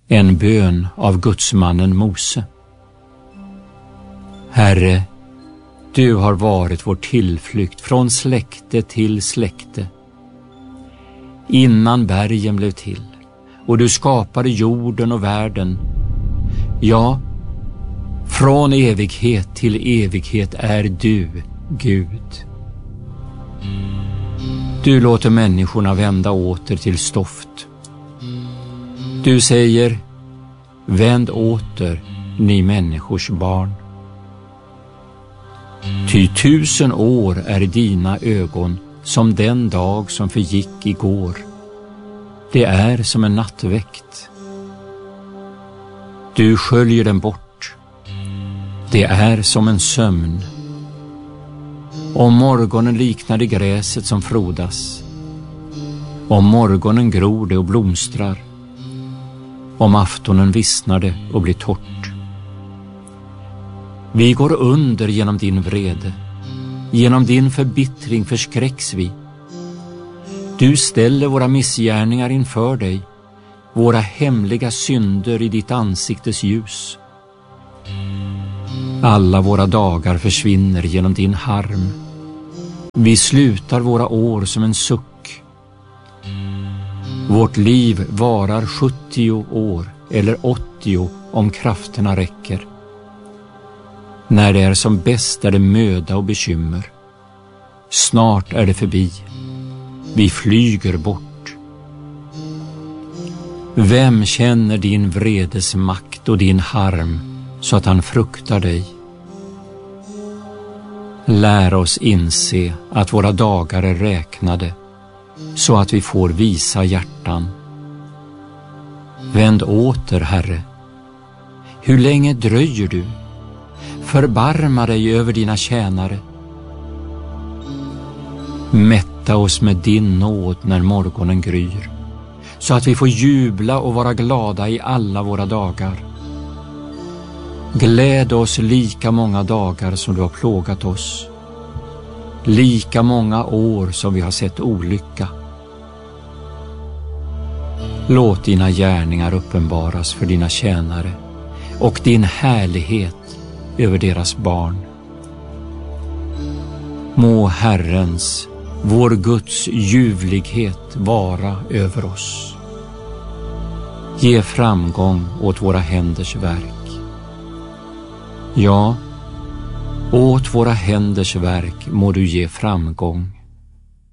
En bön av gudsmannen Mose. Herre, du har varit vår tillflykt från släkte till släkte. Innan bergen blev till och du skapade jorden och världen, ja, från evighet till evighet är du Gud. Du låter människorna vända åter till stoft. Du säger, vänd åter, ni människors barn. Ty 1000 år är dina ögon som den dag som förgick igår. Det är som en nattväkt. Du sköljer den bort. Det är som en sömn. Om morgonen liknar det gräset som frodas. Om morgonen gror det och blomstrar. Om aftonen vissnar det och blir torrt. Vi går under genom din vrede. Genom din förbittring förskräcks vi. Du ställer våra missgärningar inför dig, våra hemliga synder i ditt ansiktes ljus. Alla våra dagar försvinner genom din harm. Vi slutar våra år som en suck. Vårt liv varar 70 år eller 80 om krafterna räcker. När det är som bäst är det möda och bekymmer. Snart är det förbi. Vi flyger bort. Vem känner din vredes makt och din harm så att han fruktar dig? Lär oss inse att våra dagar är räknade så att vi får visa hjärtan. Vänd åter, Herre. Hur länge dröjer du? Förbarma dig över dina tjänare. Mätta oss med din nåd när morgonen gryr, så att vi får jubla och vara glada i alla våra dagar. Gläd oss lika många dagar som du har plågat oss, lika många år som vi har sett olycka. Låt dina gärningar uppenbaras för dina tjänare och din härlighet över deras barn. Må Herrens, vår Guds ljuvlighet vara över oss. Ge framgång åt våra händers verk. Ja, åt våra händers verk må du ge framgång.